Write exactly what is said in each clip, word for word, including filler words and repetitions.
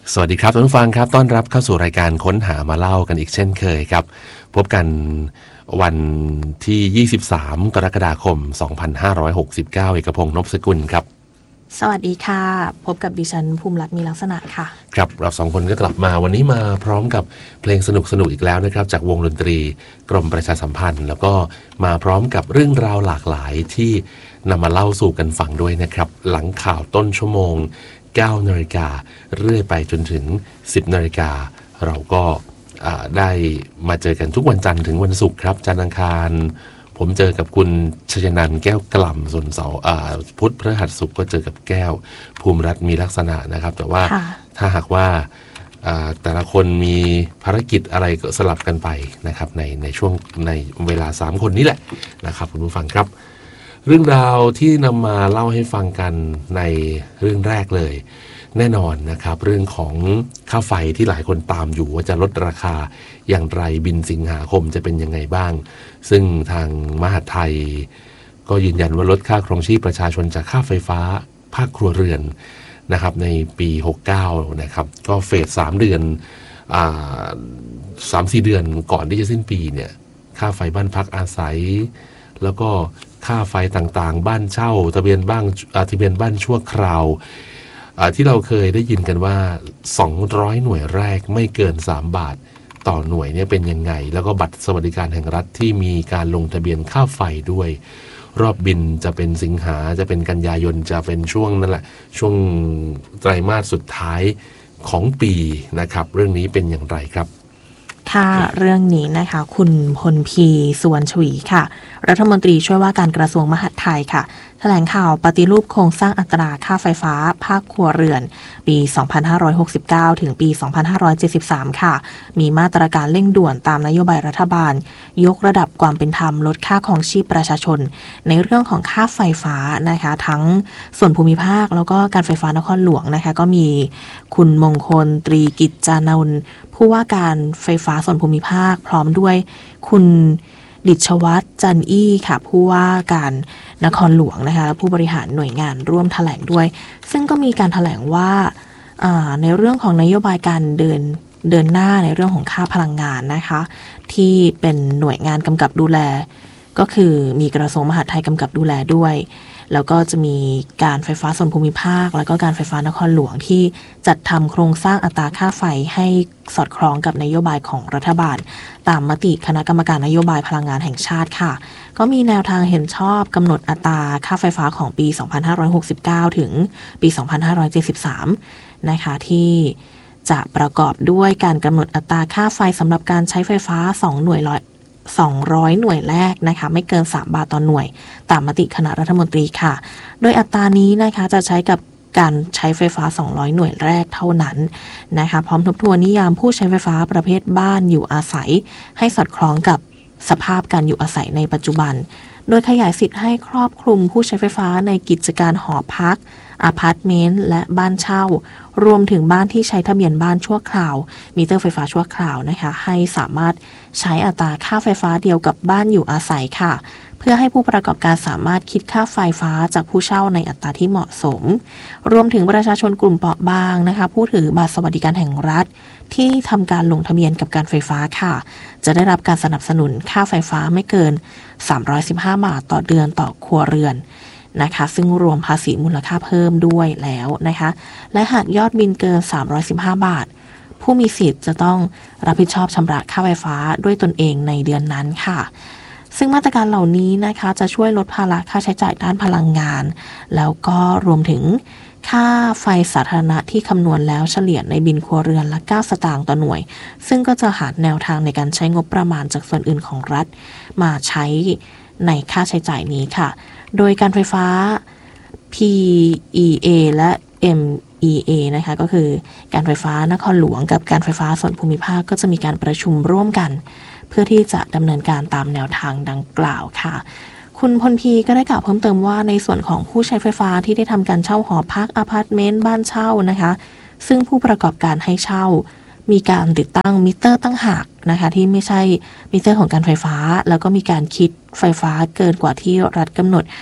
สวัสดีครับท่านผู้ฟังครับต้อนรับเข้าสู่รายการค้นหามาเล่ากันอีกเช่นเคยครับพบกันวันที่ยี่สิบสามกรกฎาคมสองพันห้าร้อยหกสิบเก้าเอกพงษ์นพสกุลครับสวัสดีค่ะพบกับดิฉันภูมิรัตน์มีลักษณะค่ะครับเราสองคนก็กลับมาวันนี้มาพร้อมกับเพลงสนุกสนุกอีกแล้วนะครับจากวงดนตรีกรมประชาสัมพันธ์แล้วก็มาพร้อมกับเรื่องราวหลากหลายที่นำมาเล่าสู่กันฟังด้วยนะครับหลังข่าวต้นชั่วโมงเก้านาฬิกาเรื่อยไปจนถึงสิบนาฬิกาเราก็ได้มาเจอกันทุกวันจันทร์ถึงวันศุกร์ครับจันทร์อังคารผมเจอกับคุณชยนันท์แก้วกล่ำส่วนเสาร์พุธพฤหัสศุกร์ก็เจอกับแก้วภูมิรัตน์มีลักษณะนะครับแต่ว่าถ้าหากว่าแต่ละคนมีภารกิจอะไรก็สลับกันไปนะครับในในช่วงในเวลาสามคนนี้แหละนะครับคุณผู้ฟังครับเรื่องราวที่นำมาเล่าให้ฟังกันในเรื่องแรกเลยแน่นอนนะครับเรื่องของค่าไฟที่หลายคนตามอยู่ว่าจะลดราคาอย่างไรบินสิงหาคมจะเป็นยังไงบ้างซึ่งทางมหาดไทยก็ยืนยันว่าลดค่าครองชีพประชาชนจากค่าไฟฟ้าภาคครัวเรือนนะครับในปีหกสิบเก้านะครับก็เฟสสามเดือนอ่า สามสี่ เดือนก่อนที่จะสิ้นปีเนี่ยค่าไฟบ้านพักอาศัยแล้วก็ค่าไฟต่างๆบ้านเช่าทะเบียนบ้านทะเบียนบ้านชั่วคราวที่เราเคยได้ยินกันว่าสองร้อยหน่วยแรกไม่เกินสามบาทต่อหน่วยเนี่ยเป็นยังไงแล้วก็บัตรสวัสดิการแห่งรัฐที่มีการลงทะเบียนค่าไฟด้วยรอบบินจะเป็นสิงหาจะเป็นกันยายนจะเป็นช่วงนั่นแหละช่วงไตรมาสสุดท้ายของปีนะครับเรื่องนี้เป็นอย่างไรครับค่ะเรื่องนี้นะคะคุณพลพีสุวรรณชวีค่ะรัฐมนตรีช่วยว่าการกระทรวงมหาดไทยค่ะแถลงข่าวปฏิรูปโครงสร้างอัตราค่าไฟฟ้าภาคครัวเรือนปีสองพันห้าร้อยหกสิบเก้าถึงปีสองพันห้าร้อยเจ็ดสิบสามค่ะมีมาตรการเร่งด่วนตามนโยบายรัฐบาลยกระดับความเป็นธรรมลดค่าครองชีพประชาชนในเรื่องของค่าไฟฟ้านะคะทั้งส่วนภูมิภาคแล้วก็การไฟฟ้านครหลวงนะคะก็มีคุณมงคลตรีกิจจานนท์ผู้ว่าการไฟฟ้าส่วนภูมิภาคพร้อมด้วยคุณดิษวัฒน์จันอี้ค่ะผู้ว่าการนครหลวงนะคะและผู้บริหารหน่วยงานร่วมแถลงด้วยซึ่งก็มีการแถลงว่าในเรื่องของนโยบายการเดินเดินหน้าในเรื่องของค่าพลังงานนะคะที่เป็นหน่วยงานกำกับดูแลก็คือมีกระทรวงมหาดไทยกำกับดูแลด้วยแล้วก็จะมีการไฟฟ้าส่วนภูมิภาคแล้วก็การไฟฟ้านครหลวงที่จัดทำโครงสร้างอัตราค่าไฟให้สอดคล้องกับนโยบายของรัฐบาลตามมติคณะกรรมการนโยบายพลังงานแห่งชาติค่ะก็มีแนวทางเห็นชอบกำหนดอัตราค่าไฟฟ้าของปีสองพันห้าร้อยหกสิบเก้าถึงปีสองพันห้าร้อยเจ็ดสิบสามนะคะที่จะประกอบด้วยการกำหนดอัตราค่าไฟสำหรับการใช้ไฟฟ้าสองหน่วยร้อยสองร้อยหน่วยแรกนะคะไม่เกินสามบาทต่อหน่วยตามมติคณะรัฐมนตรีค่ะโดยอัตรานี้นะคะจะใช้กับการใช้ไฟฟ้าสองร้อยหน่วยแรกเท่านั้นนะคะพร้อมทบทวนนิยามผู้ใช้ไฟฟ้าประเภทบ้านอยู่อาศัยให้สอดคล้องกับสภาพการอยู่อาศัยในปัจจุบันโดยขยายสิทธิ์ให้ครอบคลุมผู้ใช้ไฟฟ้าในกิจการหอพักอพาร์ตเมนต์และบ้านเช่ารวมถึงบ้านที่ใช้ทะเบียนบ้านชั่วคราวมิเตอร์ไฟฟ้าชั่วคราวนะคะให้สามารถใช้อัตราค่าไฟฟ้าเดียวกับบ้านอยู่อาศัยค่ะเพื่อให้ผู้ประกอบการสามารถคิดค่าไฟฟ้าจากผู้เช่าในอัตราที่เหมาะสมรวมถึงประชาชนกลุ่มเปราะบางนะคะผู้ถือบัตรสวัสดิการแห่งรัฐที่ทำการลงทะเบียนกับการไฟฟ้าค่ะจะได้รับการสนับสนุนค่าไฟฟ้าไม่เกินสามร้อยสิบห้าบาทต่อเดือนต่อครัวเรือนนะคะซึ่งรวมภาษีมูลค่าเพิ่มด้วยแล้วนะคะและหากยอดบินเกินสามร้อยสิบห้าบาทผู้มีสิทธิ์จะต้องรับผิดชอบชำระค่าไฟฟ้าด้วยตนเองในเดือนนั้นค่ะซึ่งมาตรการเหล่านี้นะคะจะช่วยลดภาระค่าใช้จ่ายด้านพลังงานแล้วก็รวมถึงค่าไฟสาธารณะที่คำนวณแล้วเฉลี่ยในบิลครัวเรือนละเก้าสตางค์ต่อหน่วยซึ่งก็จะหาแนวทางในการใช้งบประมาณจากส่วนอื่นของรัฐมาใช้ในค่าใช้จ่ายนี้ค่ะโดยการไฟฟ้า พี อี เอ และ เอ็ม อี เอ นะคะก็คือการไฟฟ้านครหลวงกับการไฟฟ้าส่วนภูมิภาคก็จะมีการประชุมร่วมกันเพื่อที่จะดำเนินการตามแนวทางดังกล่าวค่ะคุณพลพีก็ได้กล่าวเพิ่มเติมว่าในส่วนของผู้ใช้ไฟฟ้าที่ได้ทำการเช่าหอพักอพาร์ตเมนต์บ้านเช่านะคะซึ่งผู้ประกอบการให้เช่ามีการติดตั้งมิเตอร์ตั้งหากนะคะที่ไม่ใช่มิเตอร์ของการไฟฟ้าแล้วก็มีการคิดไฟฟ้าเกินกว่าที่รัฐกำหนด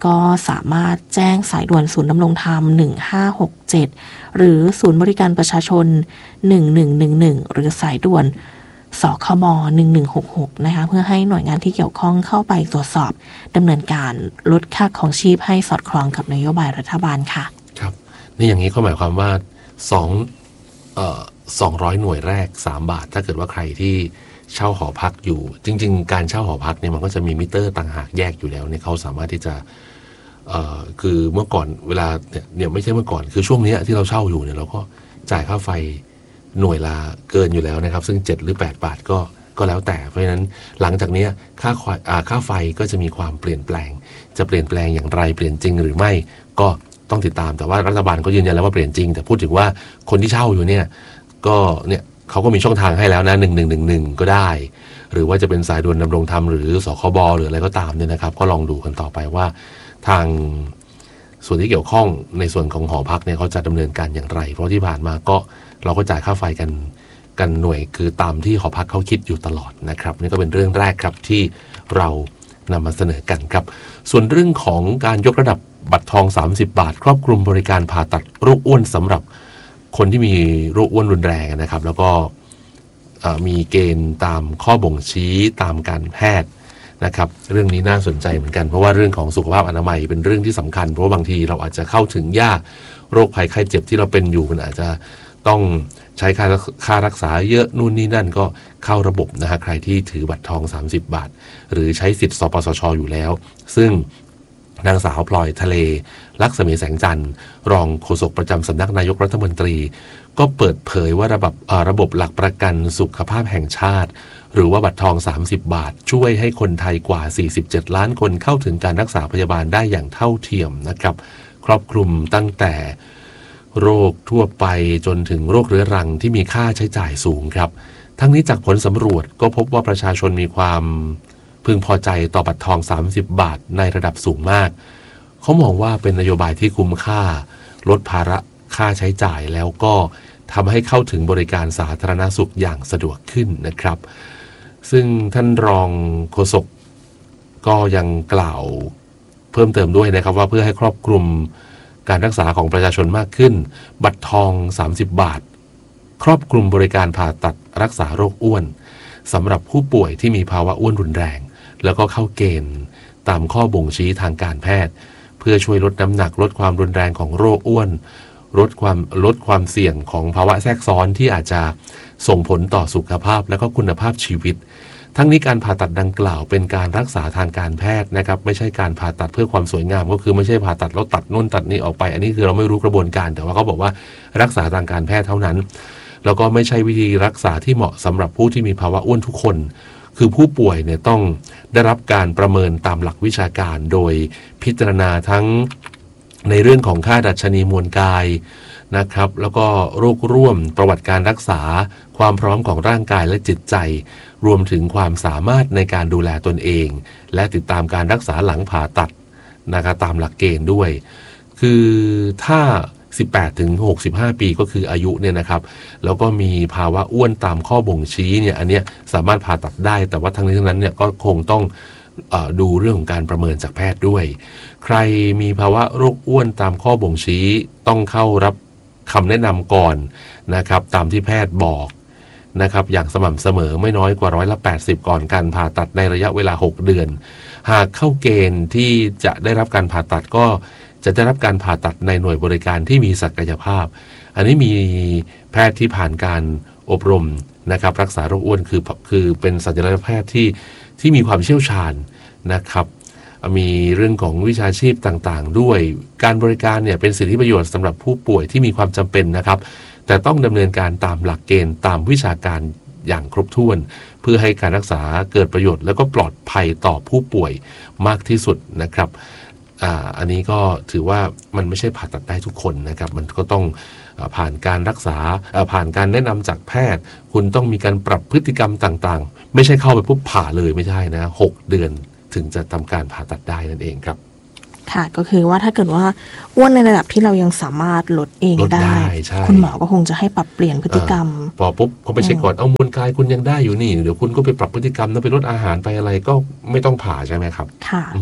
ก็สามารถแจ้งสายด่วนศูนย์ดำรงธรรมหนึ่งห้าหกเจ็ดหรือศูนย์บริการประชาชนหนึ่งหนึ่งหนึ่งหนึ่งหรือสายด่วนสคบหนึ่งหนึ่งหกหกนะคะเพื่อให้หน่วยงานที่เกี่ยวข้องเข้าไปตรวจสอบดำเนินการลดค่าของชีพให้สอดคล้องกับนโยบายรัฐบาลค่ะครับนี่อย่างนี้ก็หมายความว่าสองเอ่อสองร้อยหน่วยแรกสามบาทถ้าเกิดว่าใครที่เช่าหอพักอยู่จริงๆการเช่าหอพักเนี่ยมันก็จะมีมิเตอร์ต่างหากแยกอยู่แล้วเนี่ยเขาสามารถที่จะเอ่อคือเมื่อก่อนเวลาเนี่ยเนี่ยไม่ใช่เมื่อก่อนคือช่วงนี้ที่เราเช่าอยู่เนี่ยเราก็จ่ายค่าไฟหน่วยละเกินอยู่แล้วนะครับซึ่งเจ็ดหรือแปดบาทก็ก็แล้วแต่เพราะฉะนั้นหลังจากนี้ค่าค่าไฟก็จะมีความเปลี่ยนแปลงจะเปลี่ยนแปลงอย่างไรเปลี่ยนจริงหรือไม่ก็ต้องติดตามแต่ว่ารัฐบาลก็ยืนยันแล้วว่าเปลี่ยนจริงแต่พูดถึงว่าคนที่เช่าอยู่เนี่ยก็เนี่ยเขาก็มีช่องทางให้แล้วนะหนึ่งหนึ่งหนึ่งหนึ่งก็ได้หรือว่าจะเป็นสายด่วนดำรงธรรมหรือสคบหรืออะไรก็ตามเนี่ยนะครับก็ลองดูกันต่อไปว่าทางส่วนที่เกี่ยวข้องในส่วนของหอพักเนี่ยเขาจะดำเนินการอย่างไรเพราะที่ผ่านมาก็เราก็จ่ายค่าไฟกันกันหน่วยคือตามที่หอพักเขาคิดอยู่ตลอดนะครับนี่ก็เป็นเรื่องแรกครับที่เรานำมาเสนอกันครับส่วนเรื่องของการยกระดับบัตรทองสามสิบบาทครอบคลุมบริการผ่าตัดโรคอ้วนสำหรับคนที่มีโรคอ้วนรุนแรงนะครับแล้วก็มีเกณฑ์ตามข้อบ่งชี้ตามการแพทย์นะครับเรื่องนี้น่าสนใจเหมือนกันเพราะว่าเรื่องของสุขภาพอนามัยเป็นเรื่องที่สำคัญเพราะว่าบางทีเราอาจจะเข้าถึงยากโรคภัยไข้เจ็บที่เราเป็นอยู่มันอาจจะต้องใช้ค่าค่ารักษาเยอะนู่นนี่นั่นก็เข้าระบบนะฮะใครที่ถือบัตรทองสามสิบบาทหรือใช้สิทธิ์สปสชอยู่แล้วซึ่งนางสาวพลอยทะเลลักษมีแสงจันทร์รองโฆษกประจำสำนักนายกรัฐมนตรีก็เปิดเผยว่าระบบระบบหลักประกันสุขภาพแห่งชาติหรือว่าบัตรทองสามสิบบาทช่วยให้คนไทยกว่าสี่สิบเจ็ดล้านคนเข้าถึงการรักษาพยาบาลได้อย่างเท่าเทียมนะครับครอบคลุมตั้งแต่โรคทั่วไปจนถึงโรคเรื้อรังที่มีค่าใช้จ่ายสูงครับทั้งนี้จากผลสำรวจก็พบว่าประชาชนมีความพึงพอใจต่อบัตรทองสามสิบบาทในระดับสูงมากเขามองว่าเป็นนโยบายที่คุ้มค่าลดภาระค่าใช้จ่ายแล้วก็ทำให้เข้าถึงบริการสาธารณสุขอย่างสะดวกขึ้นนะครับซึ่งท่านรองโฆษกก็ยังกล่าวเพิ่มเติมด้วยนะครับว่าเพื่อให้ครอบคลุมการรักษาของประชาชนมากขึ้นบัตรทองสามสิบบาทครอบคลุมบริการผ่าตัดรักษาโรคอ้วนสำหรับผู้ป่วยที่มีภาวะอ้วนรุนแรงแล้วก็เข้าเกณฑ์ตามข้อบ่งชี้ทางการแพทย์เพื่อช่วยลดน้ำหนักลดความรุนแรงของโรคอ้วนลดความลดความเสี่ยงของภาวะแทรกซ้อนที่อาจจะส่งผลต่อสุขภาพและก็คุณภาพชีวิตทั้งนี้การผ่าตัดดังกล่าวเป็นการรักษาทางการแพทย์นะครับไม่ใช่การผ่าตัดเพื่อความสวยงามก็คือไม่ใช่ผ่าตัดแล้วตัดนู่นตัดนี่ออกไปอันนี้คือเราไม่รู้กระบวนการแต่ว่าเขาบอกว่ารักษาทางการแพทย์เท่านั้นแล้วก็ไม่ใช่วิธีรักษาที่เหมาะสำหรับผู้ที่มีภาวะอ้วนทุกคนคือผู้ป่วยเนี่ยต้องได้รับการประเมินตามหลักวิชาการโดยพิจารณาทั้งในเรื่องของค่าดัชนีมวลกายนะครับแล้วก็โรคร่วมประวัติการรักษาความพร้อมของร่างกายและจิตใจรวมถึงความสามารถในการดูแลตนเองและติดตามการรักษาหลังผ่าตัดนะครับตามหลักเกณฑ์ด้วยคือถ้าสิบแปดถึงหกสิบห้าปีก็คืออายุเนี่ยนะครับแล้วก็มีภาวะอ้วนตามข้อบ่งชี้เนี่ยอันเนี้ยสามารถผ่าตัดได้แต่ว่าทั้งนี้ทั้งนั้นเนี่ยก็คงต้องเอ่อดูเรื่องของการประเมินจากแพทย์ด้วยใครมีภาวะโรคอ้วนตามข้อบ่งชี้ต้องเข้ารับคำแนะนำก่อนนะครับตามที่แพทย์บอกนะครับอย่างสม่ำเสมอไม่น้อยกว่าร้อยละแปดสิบก่อนการผ่าตัดในระยะเวลาหกเดือนหากเข้าเกณฑ์ที่จะได้รับการผ่าตัดก็จะได้รับการผ่าตัดในหน่วยบริการที่มีศักยภาพอันนี้มีแพทย์ที่ผ่านการอบรมนะครับรักษาโรคอ้วนคือคือเป็นศัลยแพทย์ที่ที่มีความเชี่ยวชาญนะครับมีเรื่องของวิชาชีพต่างๆด้วยการบริการเนี่ยเป็นสิทธิประโยชน์สำหรับผู้ป่วยที่มีความจำเป็นนะครับแต่ต้องดำเนินการตามหลักเกณฑ์ตามวิชาการอย่างครบถ้วนเพื่อให้การรักษาเกิดประโยชน์แล้วก็ปลอดภัยต่อผู้ป่วยมากที่สุดนะครับอ่าอันนี้ก็ถือว่ามันไม่ใช่ผ่าตัดได้ทุกคนนะครับมันก็ต้องผ่านการรักษาผ่านการแนะนำจากแพทย์คุณต้องมีการปรับพฤติกรรมต่างๆไม่ใช่เข้าไปปุ๊บผ่าเลยไม่ใช่นะหกเดือนถึงจะทำการผ่าตัดได้นั่นเองครับค่ะก็คือว่าถ้าเกิดว่าอ้วนในระดับที่เรายังสามารถลดเองได้คุณหมอก็คงจะให้ปรับเปลี่ยนพฤติกรรมพอปุ๊บเขาไปเช็คก่อนเอามวลกายคุณยังได้อยู่นี่เดี๋ยวคุณก็ไปปรับพฤติกรรมแล้วไปลดอาหารไปอะไรก็ไม่ต้องผ่าใช่ไหมครับค่ะ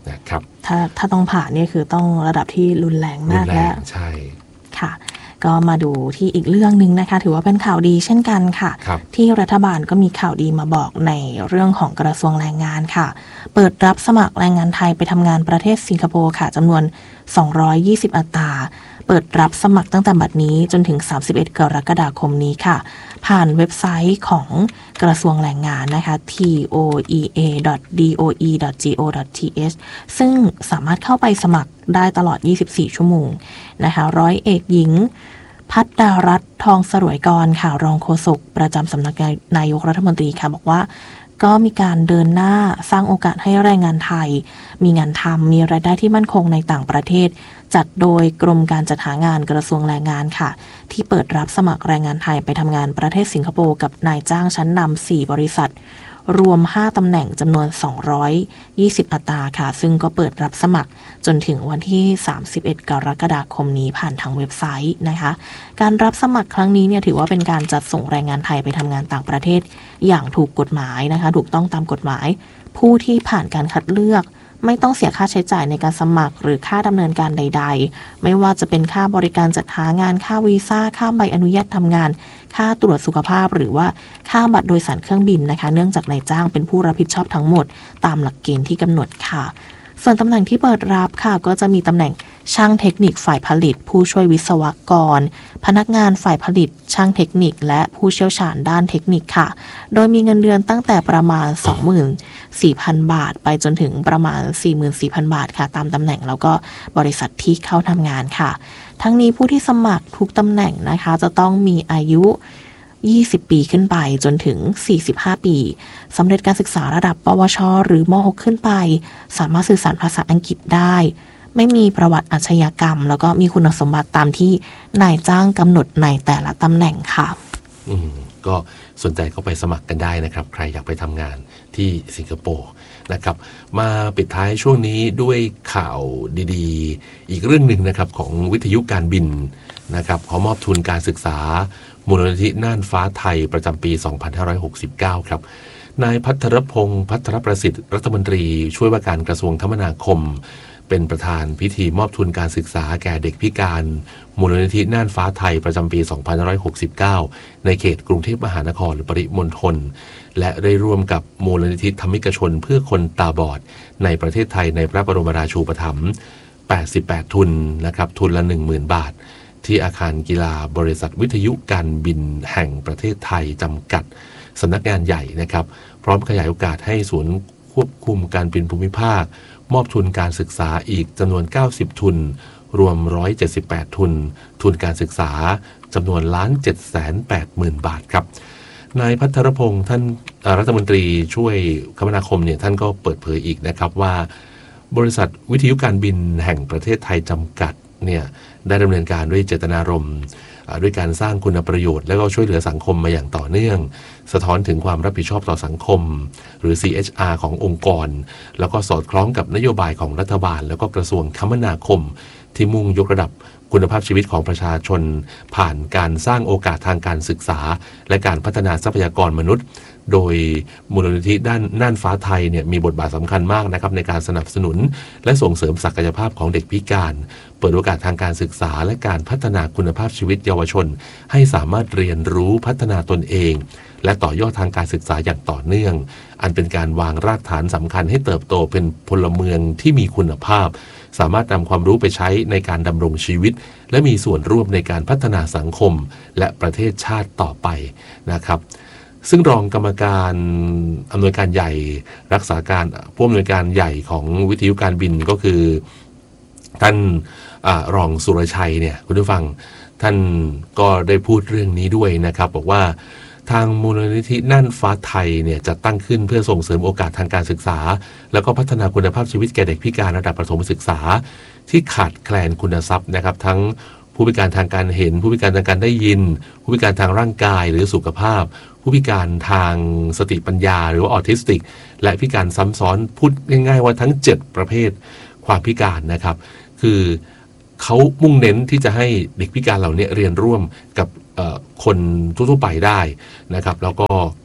นะครับถ้าถ้าต้องผ่านนี่คือต้องระดับที่รุนแรงมากแล้วใช่ค่ะก็มาดูที่อีกเรื่องนึงนะคะถือว่าเป็นข่าวดีเช่นกันค่ะที่รัฐบาลก็มีข่าวดีมาบอกในเรื่องของกระทรวงแรงงานค่ะเปิดรับสมัครแรงงานไทยไปทำงานประเทศสิงคโปร์ค่ะจำนวนสองร้อยยี่สิบอัตราเปิดรับสมัครตั้งแต่บัดนี้จนถึงสามสิบเอ็ดกรกฎาคมนี้ค่ะผ่านเว็บไซต์ของกระทรวงแรงงานนะคะ ที โอ อี เอ ดอท ดี โอ อี ดอท จี โอ ดอท ที เอช ซึ่งสามารถเข้าไปสมัครได้ตลอดยี่สิบสี่ชั่วโมงนะคะร้อยเอกหญิงพัฒดารัตน์ทองสรวยกรค่ะรองโฆษกประจำสำนักนายกรัฐมนตรีค่ะบอกว่าก็มีการเดินหน้าสร้างโอกาสให้แรงงานไทยมีงานทำมีรายได้ที่มั่นคงในต่างประเทศจัดโดยกรมการจัดหางานกระทรวงแรงงานค่ะที่เปิดรับสมัครแรงงานไทยไปทำงานประเทศสิงคโปร์กับนายจ้างชั้นนำสี่บริษัทรวมห้าตำแหน่งจำนวนสองร้อยยี่สิบอัตราค่ะซึ่งก็เปิดรับสมัครจนถึงวันที่สามสิบเอ็ดกรกฎาคมนี้ผ่านทางเว็บไซต์นะคะการรับสมัครครั้งนี้เนี่ยถือว่าเป็นการจัดส่งแรงงานไทยไปทำงานต่างประเทศอย่างถูกกฎหมายนะคะถูกต้องตามกฎหมายผู้ที่ผ่านการคัดเลือกไม่ต้องเสียค่าใช้จ่ายในการสมัครหรือค่าดำเนินการใดๆไม่ว่าจะเป็นค่าบริการจัดหางานค่าวีซ่าค่าใบอนุญาตทำงานค่าตรวจสุขภาพหรือว่าค่าบัตรโดยสารเครื่องบินนะคะเนื่องจากนายจ้างเป็นผู้รับผิดชอบทั้งหมดตามหลักเกณฑ์ที่กำหนดค่ะส่วนตำแหน่งที่เปิดรับค่ะก็จะมีตำแหน่งช่างเทคนิคฝ่ายผลิตผู้ช่วยวิศวกรพนักงานฝ่ายผลิตช่างเทคนิคและผู้เชี่ยวชาญด้านเทคนิคค่ะโดยมีเงินเดือนตั้งแต่ประมาณ สองหมื่นสี่พัน บาทไปจนถึงประมาณ สี่หมื่นสี่พัน บาทค่ะตามตำแหน่งแล้วก็บริษัทที่เข้าทำงานค่ะทั้งนี้ผู้ที่สมัครทุกตำแหน่งนะคะจะต้องมีอายุยี่สิบปีขึ้นไปจนถึงสี่สิบห้าปีสำเร็จการศึกษาระดับปวชหรือม หก ขึ้นไปสามารถสื่อสารภาษาอังกฤษได้ไม่มีประวัติอาชญากรรมแล้วก็มีคุณสมบัติตามที่นายจ้างกำหนดในแต่ละตำแหน่งค่ะอืมก็สนใจก็ไปสมัครกันได้นะครับใครอยากไปทำงานที่สิงคโปร์นะครับมาปิดท้ายช่วงนี้ด้วยข่าวดีๆอีกเรื่องหนึ่งนะครับของวิทยุการบินนะครับขอมอบทุนการศึกษามูลนิธิน่านฟ้าไทยประจำปีสองพันห้าร้อยหกสิบเก้าครับนายพัทรพงศ์พัทรประสิทธิ์รัฐมนตรีช่วยว่าการกระทรวงคมนาคมเป็นประธานพิธีมอบทุนการศึกษาแก่เด็กพิการมูลนิธิน่านฟ้าไทยประจำปีสองพันห้าร้อยหกสิบเก้าในเขตกรุงเทพมหานครหรือปริมณฑลและได้ร่วมกับมูลนิธิธรรมิกชนเพื่อคนตาบอดในประเทศไทยในพระบรมราชูปถัมภ์แปดสิบแปดทุนนะครับทุนละ หนึ่งหมื่น บาทที่อาคารกีฬาบริษัทวิทยุการบินแห่งประเทศไทยจำกัดสำนักงานใหญ่นะครับพร้อมขยายโอกาสให้ศูนย์ควบคุมการบินภูมิภาคมอบทุนการศึกษาอีกจำนวนเก้าสิบทุนรวมหนึ่งร้อยเจ็ดสิบแปดทุนทุนการศึกษาจำนวนล้านเจ็ดแสนแปดหมื่นบาทครับนายพัทรพงศ์ท่านรัฐมนตรีช่วยคมนาคมเนี่ยท่านก็เปิดเผยอีกนะครับว่าบริษัทวิทยุการบินแห่งประเทศไทยจำกัดเนี่ยได้ดำเนินการด้วยเจตนารมณ์ด้วยการสร้างคุณประโยชน์และก็ช่วยเหลือสังคมมาอย่างต่อเนื่องสะท้อนถึงความรับผิดชอบต่อสังคมหรือ ซี เอช อาร์ ขององค์กรแล้วก็สอดคล้องกับนโยบายของรัฐบาลแล้วก็กระทรวงคมนาคมที่มุ่งยกระดับคุณภาพชีวิตของประชาชนผ่านการสร้างโอกาสทางการศึกษาและการพัฒนาทรัพยากรมนุษย์โดยมูลนิธิด้านน่านฟ้าไทยเนี่ยมีบทบาทสำคัญมากนะครับในการสนับสนุนและส่งเสริมศักยภาพของเด็กพิการเปิดโอกาสทางการศึกษาและการพัฒนาคุณภาพชีวิตเยาวชนให้สามารถเรียนรู้พัฒนาตนเองและต่อยอดทางการศึกษาอย่างต่อเนื่องอันเป็นการวางรากฐานสำคัญให้เติบโตเป็นพลเมืองที่มีคุณภาพสามารถนำความรู้ไปใช้ในการดำรงชีวิตและมีส่วนร่วมในการพัฒนาสังคมและประเทศชาติต่อไปนะครับซึ่งรองกรรมการอำนวยการใหญ่รักษาการผู้อำนวยการใหญ่ของวิทยุการบินก็คือท่านอรองสุรชัยเนี่ยคุณผู้ฟังท่านก็ได้พูดเรื่องนี้ด้วยนะครับบอกว่าทางมูลนิธิน่านฟ้าไทยเนี่ยจะตั้งขึ้นเพื่อส่งเสริมโอกาสทางการศึกษาแล้วก็พัฒนาคุณภาพชีวิตแก่เด็กพิการระดับประถมศึกษาที่ขาดแคลนคุณทรัพย์นะครับทั้งผู้พิการทางการเห็นผู้พิการทางการได้ยินผู้พิการทางร่างกายหรือสุขภาพผู้พิการทางสติปัญญาหรือว่าออทิสติกและพิการซ้ำซ้อนพูดง่ายๆว่าทั้งเจ็ดประเภทความพิการนะครับคือเขามุ่งเน้นที่จะให้เด็กพิการเหล่านี้เรียนร่วมกับคนทั่วๆไปได้นะครับแล้วก็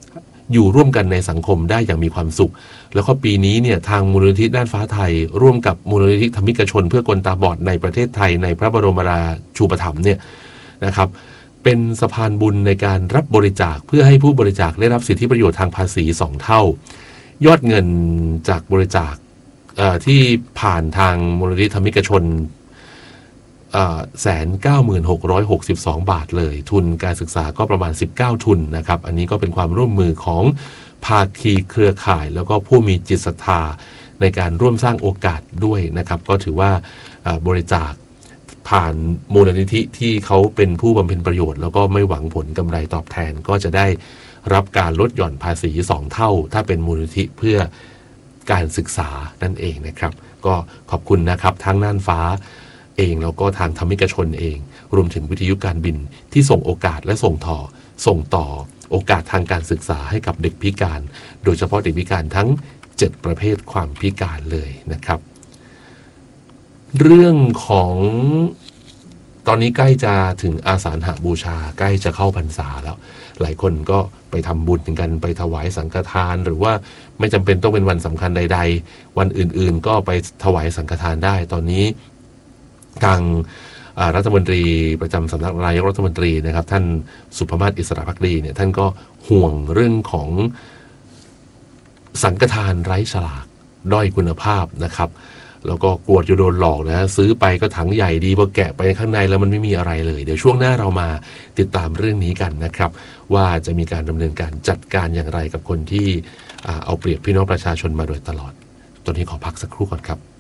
อยู่ร่วมกันในสังคมได้อย่างมีความสุขแล้วก็ปีนี้เนี่ยทางมูลนิธิด้านฟ้าไทยร่วมกับมูลนิธิธรรมิกชนเพื่อคนตาบอดในประเทศไทยในพระบรมราชูปถัมภ์เนี่ยนะครับเป็นสะพานบุญในการรับบริจาคเพื่อให้ผู้บริจาคได้รับสิทธิประโยชน์ทางภาษีสองเท่ายอดเงินจากบริจาคที่ผ่านทางมูลนิธิธรรมิกชนแสนเก้าหมื่นหกร้อยหกสิบสองบาทเลยทุนการศึกษาก็ประมาณสิบเก้าทุนนะครับอันนี้ก็เป็นความร่วมมือของภาคีเครือข่ายแล้วก็ผู้มีจิตศรัทธาในการร่วมสร้างโอกาสด้วยนะครับก็ถือว่าบริจาคผ่านมูลนิธิที่เขาเป็นผู้บำเพ็ญประโยชน์แล้วก็ไม่หวังผลกำไรตอบแทนก็จะได้รับการลดหย่อนภาษีสองเท่าถ้าเป็นมูลนิธิเพื่อการศึกษานั่นเองนะครับก็ขอบคุณนะครับทั้งน่านฟ้าเองแล้วก็ทางธรรมิกชนเองรวมถึงวิทยุการบินที่ส่งโอกาสและส่งต่อส่งต่อโอกาสทางการศึกษาให้กับเด็กพิการโดยเฉพาะเด็กพิการทั้งเจ็ดประเภทความพิการเลยนะครับเรื่องของตอนนี้ใกล้จะถึงอาสาฬหบูชาใกล้จะเข้าพรรษาแล้วหลายคนก็ไปทำบุญกันไปถวายสังฆทานหรือว่าไม่จำเป็นต้องเป็นวันสำคัญใดๆวันอื่นๆก็ไปถวายสังฆทานได้ตอนนี้ทางรัฐมนตรีประจำสำนักนายกรัฐมนตรีนะครับท่านสุภมาศอิสระภักดีเนี่ยท่านก็ห่วงเรื่องของสังฆทานไร้ฉลากด้อยคุณภาพนะครับแล้วก็กลัวจะโดนหลอกนะซื้อไปก็ถังใหญ่ดีพอแกะไปข้างในแล้วมันไม่มีอะไรเลยเดี๋ยวช่วงหน้าเรามาติดตามเรื่องนี้กันนะครับว่าจะมีการดำเนินการจัดการอย่างไรกับคนที่เอาเปรียบพี่น้องประชาชนมาโดยตลอดตอนนี้ขอพักสักครู่ก่อนครับ